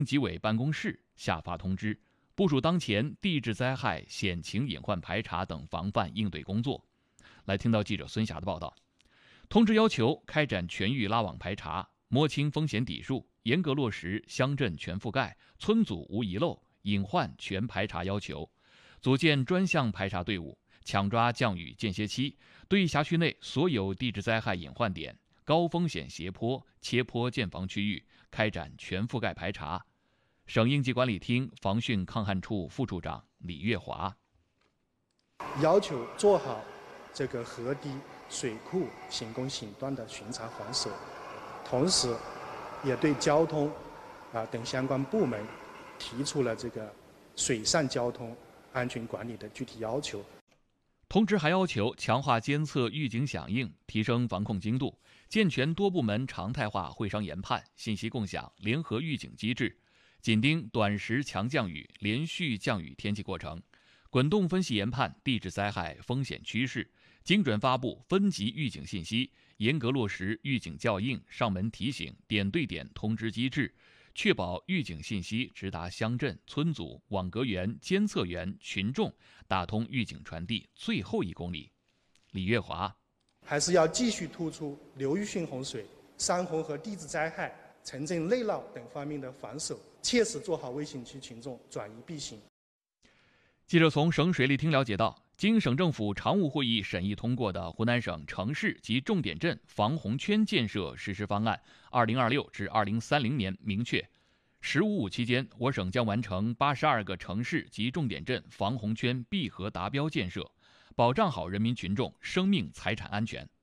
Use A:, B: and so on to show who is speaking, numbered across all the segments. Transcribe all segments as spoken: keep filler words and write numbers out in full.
A: 纪委办公室下发通知，部署当前地质灾害险情隐患排查等防范应对工作。来听到记者孙霞的报道。通知要求开展全域拉网排查，摸清风险底数，严格落实乡镇全覆盖、村组无遗漏、隐患全排查要求，组建专项排查队伍，抢抓降雨间歇期，对辖区内所有地质灾害隐患点、高风险斜坡、切坡建房区域开展全覆盖排查。省应急管理厅防汛抗旱处副处长李月华
B: 要求做好这个河堤、水库行宫行段的巡查防守，同时也对交通啊等相关部门提出了这个水上交通安全管理的具体要求。
A: 通知还要求强化监测预警响应，提升防控精度，健全多部门常态化会商研判、信息共享、联合预警机制，紧盯短时强降雨、连续降雨天气过程，滚动分析研判地质灾害风险趋势，精准发布分级预警信息，严格落实预警校应、上门提醒、点对点通知机制，确保预警信息直达乡镇、村组、网格员、监测员、群众，打通预警传递最后一公里。李月华
B: 还是要继续突出流域性洪水、山洪和地质灾害、城镇内涝等方面的防守，切实做好危险区群众转移避险。
A: 记者从省水利厅了解到，经省政府常务会议审议通过的湖南省城市及重点镇防洪圈建设实施方案二零二六至二零三零年明确，十五五期间，我省将完成八十二个城市及重点镇防洪圈闭合达标建设，保障好人民群众生命财产安全。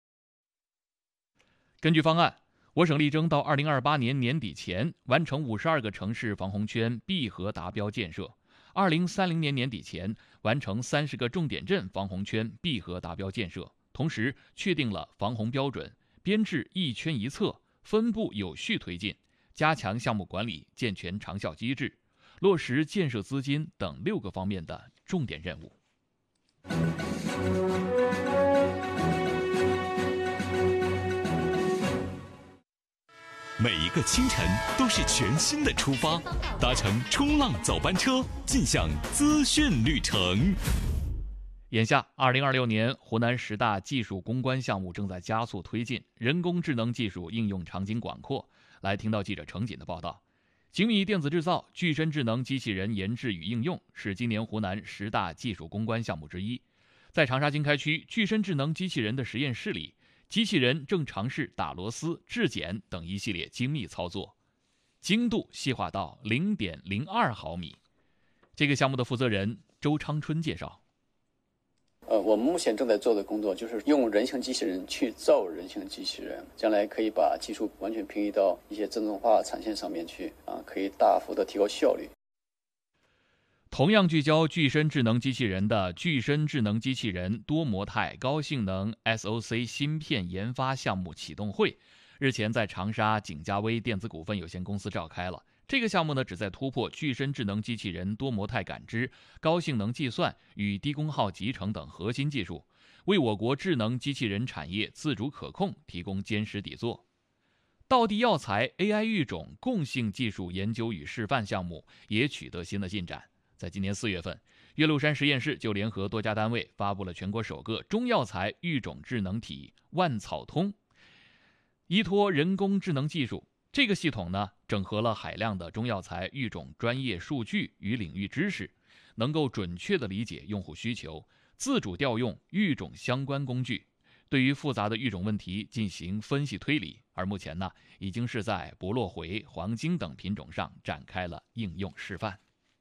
A: 根据方案，我省力争到二零二八年年底前完成五十二个城市防洪圈闭合达标建设，二零三零年年底前完成三十个重点镇防洪圈闭合达标建设，同时确定了防洪标准，编制一圈一策，分步有序推进，加强项目管理，健全长效机制，落实建设资金等六个方面的重点任务。
C: 每一个清晨都是全新的出发，搭乘冲浪早班车，尽享资讯旅程。
A: 眼下二零二六年湖南十大技术攻关项目正在加速推进，人工智能技术应用场景广阔。来听到记者程锦的报道。精密电子制造、具身智能机器人研制与应用是今年湖南十大技术攻关项目之一。在长沙经开区具身智能机器人的实验室里，机器人正尝试打螺丝、质检等一系列精密操作，精度细化到 零点零二毫米。这个项目的负责人周昌春介绍，
D: 呃，我们目前正在做的工作就是用人形机器人去造人形机器人，将来可以把技术完全平移到一些自动化产线上面去，啊，可以大幅的提高效率。
A: 同样聚焦具身智能机器人的具身智能机器人多模态高性能 S O C 芯片研发项目启动会，日前在长沙景嘉微电子股份有限公司召开了。这个项目呢，旨在突破具身智能机器人多模态感知、高性能计算与低功耗集成等核心技术，为我国智能机器人产业自主可控提供坚实底座。道地药材 A I 育种共性技术研究与示范项目也取得新的进展。在今年四月份，岳麓山实验室就联合多家单位发布了全国首个中药材育种智能体万草通，依托人工智能技术，这个系统呢，整合了海量的中药材育种专业数据与领域知识，能够准确地理解用户需求，自主调用育种相关工具，对于复杂的育种问题进行分析推理。而目前呢，已经是在博洛回、黄金等品种上展开了应用示范。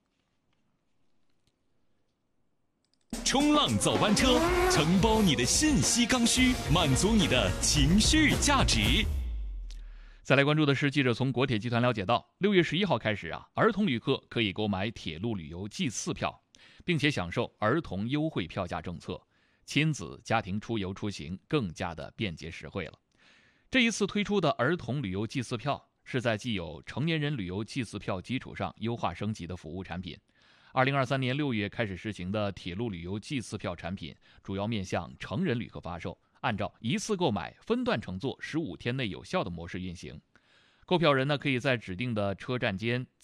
C: 冲浪早班车，承包你的信息刚需，满足你的情绪价值。
A: 再来关注的是，记者从国铁集团了解到，六月十一号开始啊，儿童旅客可以购买铁路旅游季次票，并且享受儿童优惠票价政策，亲子家庭出游出行更加的便捷实惠了。这一次推出的儿童旅游季次票，是在既有成年人旅游季次票基础上优化升级的服务产品。二零二三年六月开始实行的铁路旅游季次票产品，主要面向成人旅客发售，按照一次购买、分段乘坐十五天内有效的模式运行。 购票人呢可以在指定的车站间